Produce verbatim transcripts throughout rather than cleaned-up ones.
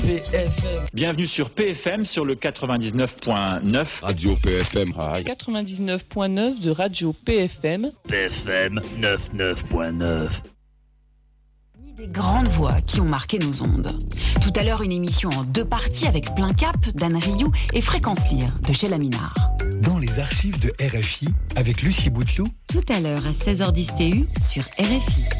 P F M. Bienvenue sur P F M sur le quatre-vingt-dix-neuf virgule neuf. Radio P F M. quatre-vingt-dix-neuf virgule neuf de Radio P F M. P F M quatre-vingt-dix-neuf virgule neuf. Des grandes voix qui ont marqué nos ondes. Tout à l'heure, une émission en deux parties avec Plein Cap d'Anne Rioux et Fréquence Lire de Sheila Minard. Dans les archives de R F I avec Lucie Bouteloup. Tout à l'heure à seize heures dix T U sur R F I.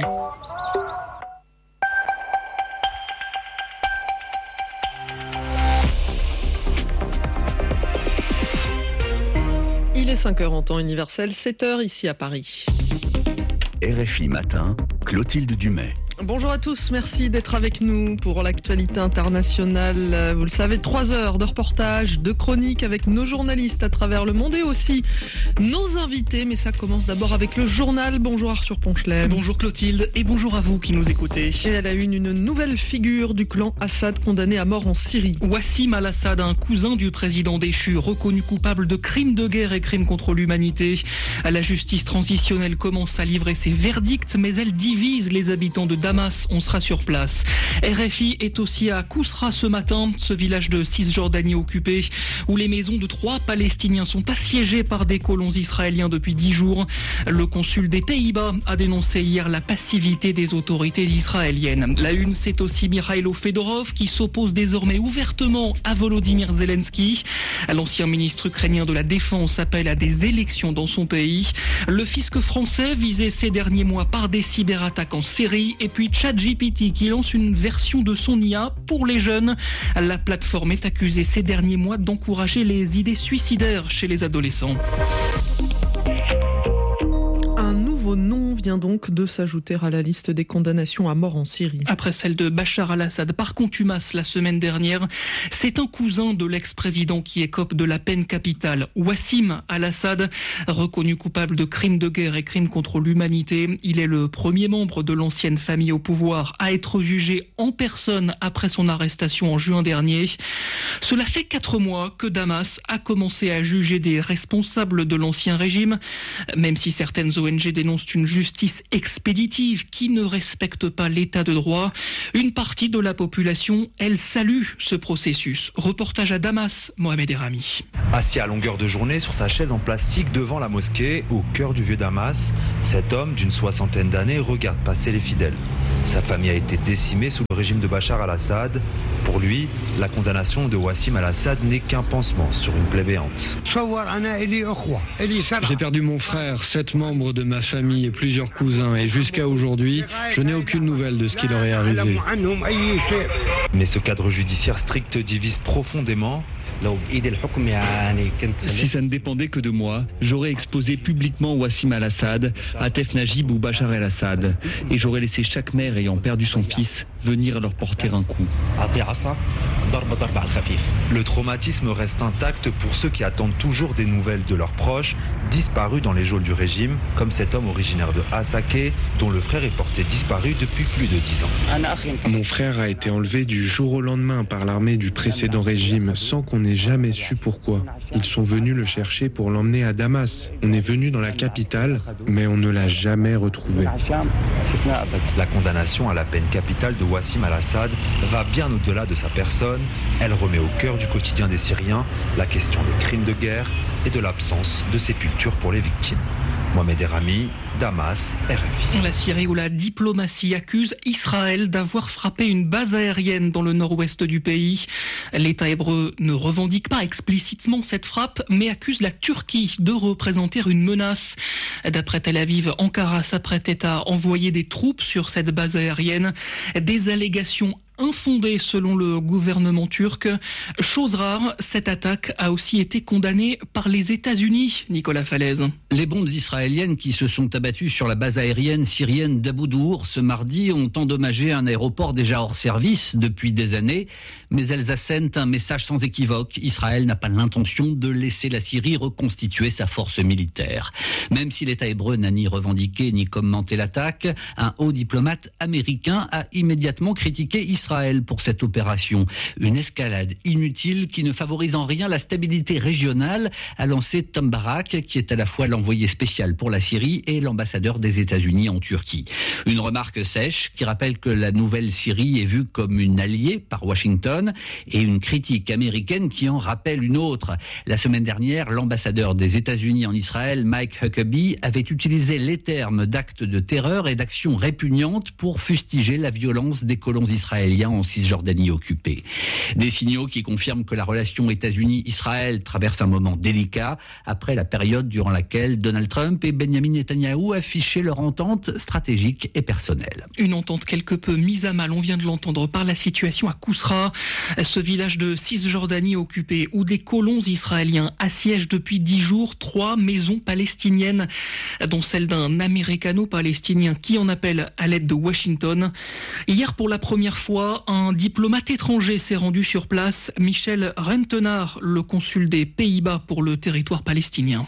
Il est cinq heures en temps universel, sept heures ici à Paris. R F I Matin, Clotilde Dumais. Bonjour à tous, merci d'être avec nous pour l'actualité internationale. Vous le savez, trois heures de reportage, de chroniques avec nos journalistes à travers le monde et aussi nos invités. Mais ça commence d'abord avec le journal. Bonjour Arthur Ponchelet. Bonjour Clotilde et bonjour à vous qui nous écoutez. Et à la une, une nouvelle figure du clan Assad condamné à mort en Syrie. Wassim al-Assad, un cousin du président déchu, reconnu coupable de crimes de guerre et crimes contre l'humanité. La justice transitionnelle commence à livrer ses verdicts, mais elle divise les habitants de Damas, on sera sur place. R F I est aussi à Kousra ce matin, ce village de Cisjordanie occupé, où les maisons de trois Palestiniens sont assiégées par des colons israéliens depuis dix jours. Le consul des Pays-Bas a dénoncé hier la passivité des autorités israéliennes. La une, c'est aussi Mikhailo Fedorov qui s'oppose désormais ouvertement à Volodymyr Zelensky. L'ancien ministre ukrainien de la Défense appelle à des élections dans son pays. Le fisc français visé ces derniers mois par des cyberattaques en série. Et puis ChatGPT qui lance une version de son I A pour les jeunes. La plateforme est accusée ces derniers mois d'encourager les idées suicidaires chez les adolescents. Un nouveau nom vient donc de s'ajouter à la liste des condamnations à mort en Syrie. Après celle de Bachar al-Assad par contumace la semaine dernière, c'est un cousin de l'ex-président qui écope de la peine capitale. Wassim al-Assad, reconnu coupable de crimes de guerre et crimes contre l'humanité. Il est le premier membre de l'ancienne famille au pouvoir à être jugé en personne après son arrestation en juin dernier. Cela fait quatre mois que Damas a commencé à juger des responsables de l'ancien régime, même si certaines O N G dénoncent une justice expéditive qui ne respecte pas l'état de droit. Une partie de la population, elle salue ce processus. Reportage à Damas, Mohamed Erami. Assis à longueur de journée sur sa chaise en plastique devant la mosquée, au cœur du vieux Damas, cet homme d'une soixantaine d'années regarde passer les fidèles. Sa famille a été décimée sous le régime de Bachar al-Assad. Pour lui, la condamnation de Wassim al-Assad n'est qu'un pansement sur une plaie béante. J'ai perdu mon frère, sept membres de ma famille et plusieurs cousins, et jusqu'à aujourd'hui, je n'ai aucune nouvelle de ce qui leur est arrivé. Mais ce cadre judiciaire strict divise profondément. Si ça ne dépendait que de moi, j'aurais exposé publiquement Wassim al-Assad, Atef Najib ou Bachar el-Assad, et j'aurais laissé chaque mère ayant perdu son fils venir leur porter un coup. Le traumatisme reste intact pour ceux qui attendent toujours des nouvelles de leurs proches, disparus dans les geôles du régime, comme cet homme originaire de Hasake, dont le frère est porté disparu depuis plus de dix ans. Mon frère a été enlevé du jour au lendemain par l'armée du précédent régime, sans qu'on n'ait jamais su pourquoi. Ils sont venus le chercher pour l'emmener à Damas. On est venu dans la capitale, mais on ne l'a jamais retrouvé. La condamnation à la peine capitale de Wassim al-Assad va bien au-delà de sa personne. Elle remet au cœur du quotidien des Syriens la question des crimes de guerre et de l'absence de sépulture pour les victimes. Mohamed Erami, Damas, R F I. La Syrie où la diplomatie accuse Israël d'avoir frappé une base aérienne dans le nord-ouest du pays. L'État hébreu ne revendique pas explicitement cette frappe, mais accuse la Turquie de représenter une menace. D'après Tel Aviv, Ankara s'apprêtait à envoyer des troupes sur cette base aérienne. Des allégations infondée selon le gouvernement turc. Chose rare, cette attaque a aussi été condamnée par les États-Unis, Nicolas Falaise. Les bombes israéliennes qui se sont abattues sur la base aérienne syrienne d'Abu Dour ce mardi ont endommagé un aéroport déjà hors service depuis des années, mais elles assènent un message sans équivoque. Israël n'a pas l'intention de laisser la Syrie reconstituer sa force militaire. Même si l'État hébreu n'a ni revendiqué ni commenté l'attaque, un haut diplomate américain a immédiatement critiqué Israël Israël pour cette opération. Une escalade inutile qui ne favorise en rien la stabilité régionale, a lancé Tom Barak, qui est à la fois l'envoyé spécial pour la Syrie et l'ambassadeur des États-Unis en Turquie. Une remarque sèche qui rappelle que la nouvelle Syrie est vue comme une alliée par Washington et une critique américaine qui en rappelle une autre. La semaine dernière, l'ambassadeur des États-Unis en Israël, Mike Huckabee, avait utilisé les termes d'actes de terreur et d'actions répugnantes pour fustiger la violence des colons israéliens en Cisjordanie occupée. Des signaux qui confirment que la relation États-Unis-Israël traverse un moment délicat après la période durant laquelle Donald Trump et Benjamin Netanyahou affichaient leur entente stratégique et personnelle. Une entente quelque peu mise à mal, on vient de l'entendre, par la situation à Kousra, ce village de Cisjordanie occupé où des colons israéliens assiègent depuis dix jours trois maisons palestiniennes, dont celle d'un américano-palestinien qui en appelle à l'aide de Washington. Hier, pour la première fois, un diplomate étranger s'est rendu sur place, Michel Rentenaar, le consul des Pays-Bas pour le territoire palestinien.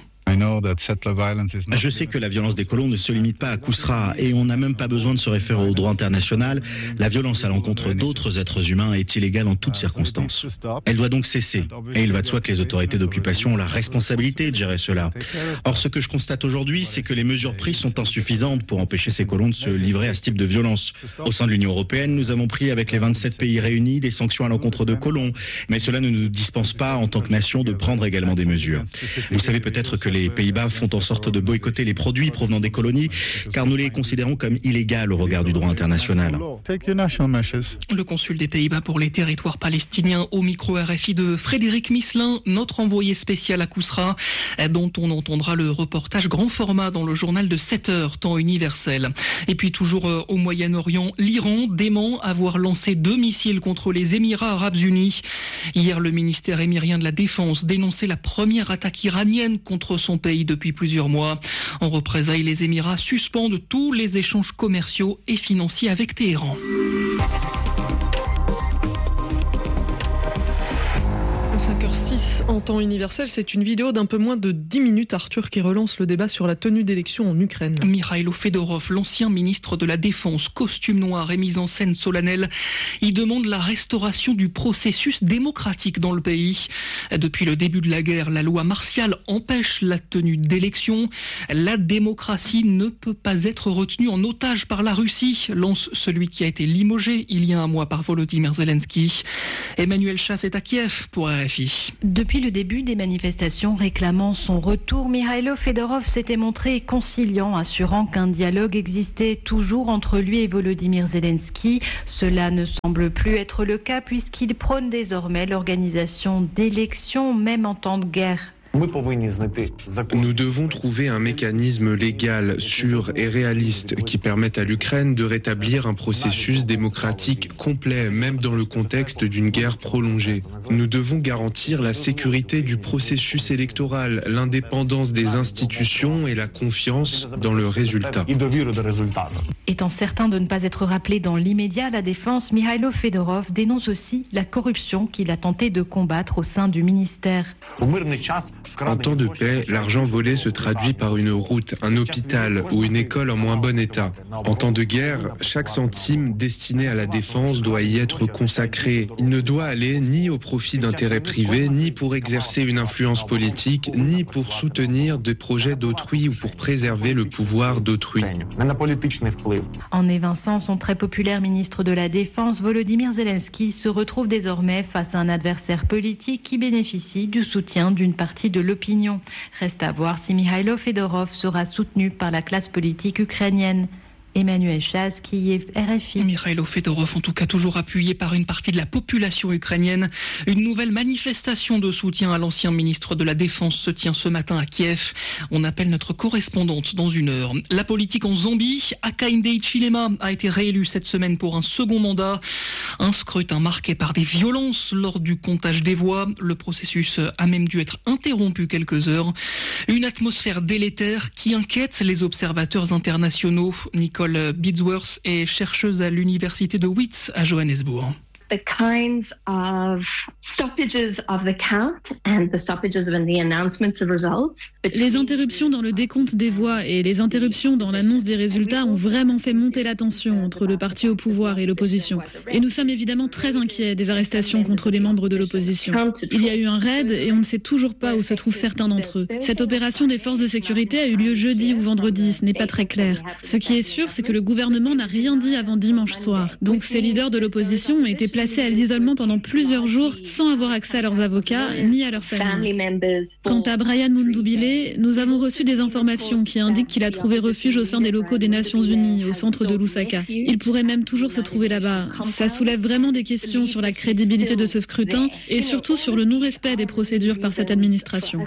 Je sais que la violence des colons ne se limite pas à Kousra et on n'a même pas besoin de se référer au droit international. La violence à l'encontre d'autres êtres humains est illégale en toutes circonstances. Elle doit donc cesser et il va de soi que les autorités d'occupation ont la responsabilité de gérer cela. Or, ce que je constate aujourd'hui, c'est que les mesures prises sont insuffisantes pour empêcher ces colons de se livrer à ce type de violence. Au sein de l'Union européenne, nous avons pris avec les vingt-sept pays réunis des sanctions à l'encontre de colons, mais cela ne nous dispense pas en tant que nation de prendre également des mesures. Vous savez peut-être que les Pays-Bas font en sorte de boycotter les produits provenant des colonies, car nous les considérons comme illégales au regard du droit international. Le consul des Pays-Bas pour les territoires palestiniens au micro R F I de Frédéric Misselin, notre envoyé spécial à Kousra, dont on entendra le reportage grand format dans le journal de sept heures, temps universel. Et puis toujours au Moyen-Orient, l'Iran dément avoir lancé deux missiles contre les Émirats arabes unis. Hier, le ministère émirien de la Défense dénonçait la première attaque iranienne contre son pays depuis plusieurs mois. En représailles, les Émirats suspendent tous les échanges commerciaux et financiers avec Téhéran. cinq heures six en temps universel, c'est une vidéo d'un peu moins de dix minutes, Arthur, qui relance le débat sur la tenue d'élections en Ukraine. Mikhailo Fedorov, l'ancien ministre de la Défense, costume noir et mise en scène solennelle, il demande la restauration du processus démocratique dans le pays. Depuis le début de la guerre, la loi martiale empêche la tenue d'élections. La démocratie ne peut pas être retenue en otage par la Russie, lance celui qui a été limogé il y a un mois par Volodymyr Zelensky. Emmanuel Chasse est à Kiev pour R F I. Depuis le début des manifestations réclamant son retour, Mikhailo Fedorov s'était montré conciliant, assurant qu'un dialogue existait toujours entre lui et Volodymyr Zelensky. Cela ne semble plus être le cas puisqu'il prône désormais l'organisation d'élections, même en temps de guerre. Nous devons trouver un mécanisme légal, sûr et réaliste qui permette à l'Ukraine de rétablir un processus démocratique complet, même dans le contexte d'une guerre prolongée. Nous devons garantir la sécurité du processus électoral, l'indépendance des institutions et la confiance dans le résultat. Étant certain de ne pas être rappelé dans l'immédiat, la défense, Mikhailo Fedorov dénonce aussi la corruption qu'il a tenté de combattre au sein du ministère. En temps de paix, l'argent volé se traduit par une route, un hôpital ou une école en moins bon état. En temps de guerre, chaque centime destiné à la défense doit y être consacré. Il ne doit aller ni au profit d'intérêts privés, ni pour exercer une influence politique, ni pour soutenir des projets d'autrui ou pour préserver le pouvoir d'autrui. En évinçant son très populaire ministre de la Défense, Volodymyr Zelensky se retrouve désormais face à un adversaire politique qui bénéficie du soutien d'une partie de l'opinion. Reste à voir si Mikhailo Fedorov sera soutenu par la classe politique ukrainienne. Emmanuel Chasse, qui est R F I. Mikhailo Fedorov, en tout cas toujours appuyé par une partie de la population ukrainienne. Une nouvelle manifestation de soutien à l'ancien ministre de la Défense se tient ce matin à Kiev. On appelle notre correspondante dans une heure. La politique en Zambie, Hakainde Hichilema a été réélu cette semaine pour un second mandat. Un scrutin marqué par des violences lors du comptage des voix. Le processus a même dû être interrompu quelques heures. Une atmosphère délétère qui inquiète les observateurs internationaux. Nicole Bidsworth est chercheuse à l'université de Wits à Johannesburg. the kinds of stoppages of the count and the stoppages in the announcements of results. Les interruptions dans le décompte des voix et les interruptions dans l'annonce des résultats ont vraiment fait monter la tension entre le parti au pouvoir et l'opposition. Et nous sommes évidemment très inquiets des arrestations contre les membres de l'opposition. Il y a eu un raid et on ne sait toujours pas où se trouvent certains d'entre eux. Cette opération des forces de sécurité a eu lieu jeudi ou vendredi, ce n'est pas très clair. Ce qui est sûr, c'est que le gouvernement n'a rien dit avant dimanche soir. Donc ces leaders de l'opposition ont été placés à l'isolement pendant plusieurs jours sans avoir accès à leurs avocats ni à leurs familles. Quant à Brian Mundubile, nous avons reçu des informations qui indiquent qu'il a trouvé refuge au sein des locaux des Nations Unies, au centre de Lusaka. Il pourrait même toujours se trouver là-bas. Ça soulève vraiment des questions sur la crédibilité de ce scrutin et surtout sur le non-respect des procédures par cette administration.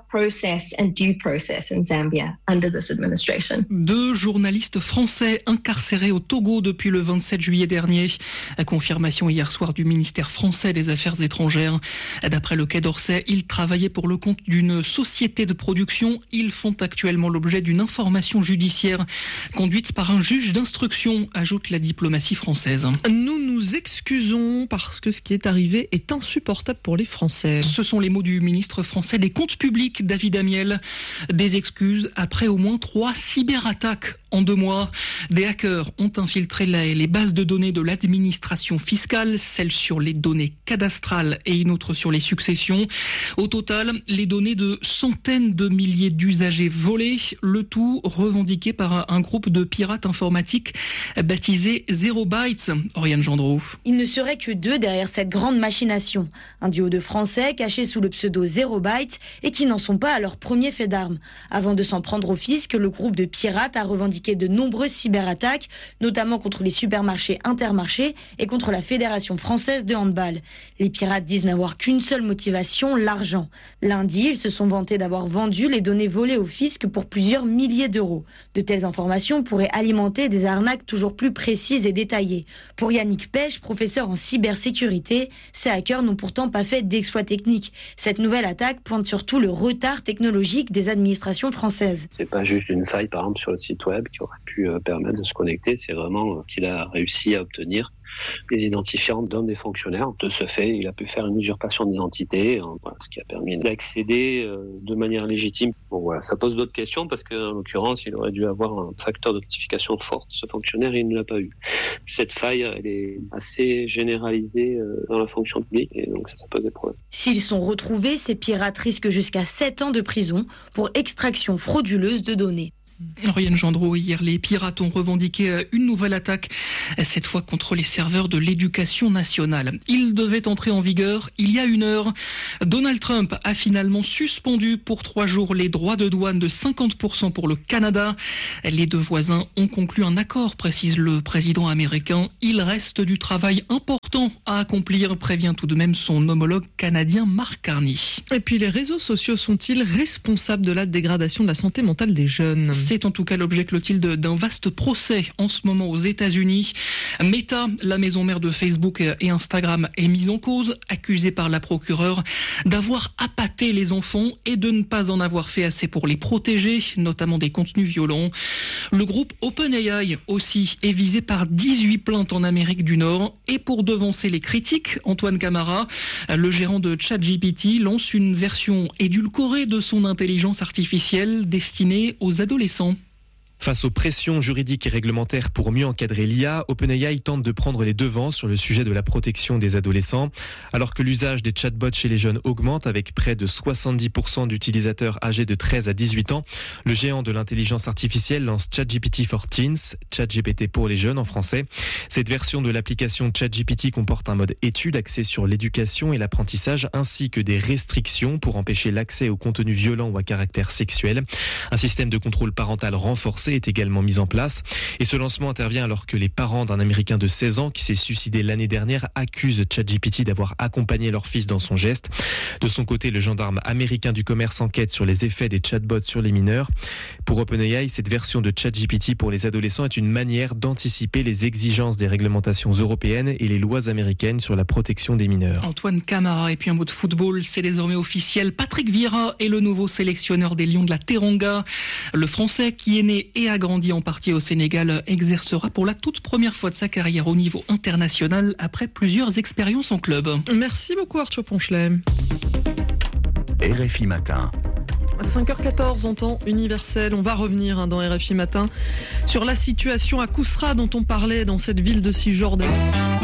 Deux journalistes français incarcérés au Togo depuis le vingt-sept juillet dernier. Confirmation hier soir du ministère français des Affaires étrangères. D'après le Quai d'Orsay, ils travaillaient pour le compte d'une société de production. Ils font actuellement l'objet d'une information judiciaire conduite par un juge d'instruction, ajoute la diplomatie française. Nous nous excusons parce que ce qui est arrivé est insupportable pour les Français. Ce sont les mots du ministre français des Comptes publics, David Amiel. Des excuses après au moins trois cyberattaques en deux mois. Des hackers ont infiltré les bases de données de l'administration fiscale, celle sur les données cadastrales et une autre sur les successions. Au total, les données de centaines de milliers d'usagers volées, le tout revendiqué par un groupe de pirates informatiques baptisé Zero Bytes. Oriane Gendreau. Il ne serait que deux derrière cette grande machination. Un duo de Français cachés sous le pseudo Zero Bytes et qui n'en sont pas à leur premier fait d'armes. Avant de s'en prendre au fisc, le groupe de pirates a revendiqué de nombreuses cyberattaques, notamment contre les supermarchés Intermarché et contre la Fédération française de handball. Les pirates disent n'avoir qu'une seule motivation, l'argent. Lundi, ils se sont vantés d'avoir vendu les données volées au fisc pour plusieurs milliers d'euros. De telles informations pourraient alimenter des arnaques toujours plus précises et détaillées. Pour Yannick Pêche, professeur en cybersécurité, ces hackers n'ont pourtant pas fait d'exploits techniques. Cette nouvelle attaque pointe surtout le retard technologique des administrations françaises. C'est pas juste une faille, par exemple, sur le site web qui aurait pu permettre de se connecter, c'est vraiment qu'il a réussi à obtenir les identifiants d'un des fonctionnaires. De ce fait, il a pu faire une usurpation d'identité, voilà, ce qui a permis d'accéder de manière légitime. Bon, voilà, ça pose d'autres questions parce qu'en l'occurrence, il aurait dû avoir un facteur d'authentification fort, ce fonctionnaire, et il ne l'a pas eu. Cette faille, elle est assez généralisée dans la fonction publique et donc ça, ça pose des problèmes. S'ils sont retrouvés, ces pirates risquent jusqu'à sept ans de prison pour extraction frauduleuse de données. Oriane Gendreau, hier, les pirates ont revendiqué une nouvelle attaque, cette fois contre les serveurs de l'éducation nationale. Il devait entrer en vigueur il y a une heure. Donald Trump a finalement suspendu pour trois jours les droits de douane de cinquante pour cent pour le Canada. Les deux voisins ont conclu un accord, précise le président américain. Il reste du travail important à accomplir, prévient tout de même son homologue canadien Mark Carney. Et puis les réseaux sociaux sont-ils responsables de la dégradation de la santé mentale des jeunes ? C'est en tout cas l'objet, Clotilde, d'un vaste procès en ce moment aux États-Unis. Meta, la maison mère de Facebook et Instagram, est mise en cause, accusée par la procureure d'avoir appâté les enfants et de ne pas en avoir fait assez pour les protéger, notamment des contenus violents. Le groupe OpenAI aussi est visé par dix-huit plaintes en Amérique du Nord. Et pour devancer les critiques, Antoine Camara, le gérant de ChatGPT, lance une version édulcorée de son intelligence artificielle destinée aux adolescents. Face aux pressions juridiques et réglementaires pour mieux encadrer l'I A, OpenAI tente de prendre les devants sur le sujet de la protection des adolescents. Alors que l'usage des chatbots chez les jeunes augmente avec près de soixante-dix pour cent d'utilisateurs âgés de treize à dix-huit ans, le géant de l'intelligence artificielle lance ChatGPT for Teens, ChatGPT pour les jeunes en français. Cette version de l'application ChatGPT comporte un mode étude axé sur l'éducation et l'apprentissage ainsi que des restrictions pour empêcher l'accès aux contenus violents ou à caractère sexuel. Un système de contrôle parental renforcé est également mis en place. Et ce lancement intervient alors que les parents d'un Américain de seize ans qui s'est suicidé l'année dernière accusent ChatGPT d'avoir accompagné leur fils dans son geste. De son côté, le gendarme américain du commerce enquête sur les effets des chatbots sur les mineurs. Pour OpenAI, cette version de ChatGPT pour les adolescents est une manière d'anticiper les exigences des réglementations européennes et les lois américaines sur la protection des mineurs. Antoine Camara, et puis un mot de football, c'est désormais officiel. Patrick Vieira est le nouveau sélectionneur des Lions de la Teranga. Le Français qui est né et a grandi en partie au Sénégal, exercera pour la toute première fois de sa carrière au niveau international après plusieurs expériences en club. Merci beaucoup Arthur Ponchelet. R F I Matin. cinq heures quatorze en temps universel. On va revenir hein, dans R F I Matin sur la situation à Kousra dont on parlait dans cette ville de Cisjordanie.